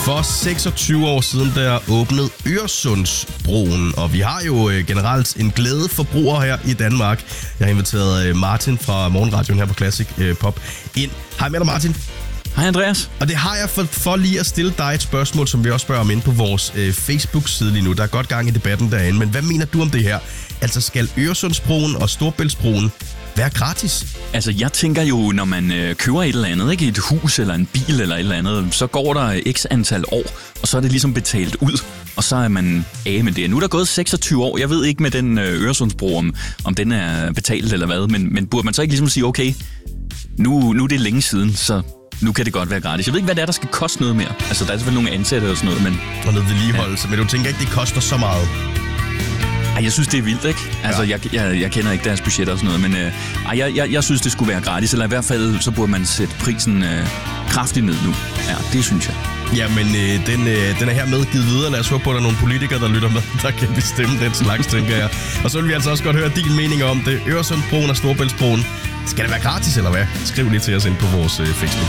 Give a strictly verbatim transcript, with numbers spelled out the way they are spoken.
For seksogtyve år siden, der åbnede Øresundsbroen, og vi har jo øh, generelt en glæde forbruger her i Danmark. Jeg har inviteret øh, Martin fra Morgenradioen her på Classic øh, Pop ind. Hej med dig, Martin. Hej Andreas. Og det har jeg for, for lige at stille dig et spørgsmål, som vi også spørger om inde på vores øh, Facebook-side lige nu. Der er godt gang i debatten derinde, men hvad mener du om det her? Altså, skal Øresundsbroen og Storebæltsbroen være gratis? Altså, jeg tænker jo, når man øh, køber et eller andet, ikke et hus eller en bil eller et eller andet, så går der x antal år, og så er det ligesom betalt ud, og så er man af med det. Nu er der gået seksogtyve år. Jeg ved ikke med den øh, Øresundsbro, om, om den er betalt eller hvad, men, men burde man så ikke ligesom sige, okay, nu, nu er det længe siden, så nu kan det godt være gratis. Jeg ved ikke, hvad det er, der skal koste noget mere. Altså, der er selvfølgelig nogle ansatte og sådan noget, men... Og noget vedligeholdelse, ja. Men du tænker ikke, det koster så meget? Ej, jeg synes, det er vildt, ikke? Altså, ja. jeg, jeg, jeg kender ikke deres budget og sådan noget, men øh, ej, jeg, jeg, jeg synes, det skulle være gratis, eller i hvert fald, så burde man sætte prisen øh, kraftigt ned nu. Ja, det synes jeg. Ja, men øh, den, øh, den er her medgivet videre. Lad os håbe på, at der er nogle politikere, der lytter med, der kan bestemme den slags, tænker jeg. Og så vil vi altså også godt høre din mening om det. Øresundsbroen og Storebæltsbroen. Skal det være gratis, eller hvad? Skriv lige til os ind på vores øh, Facebook.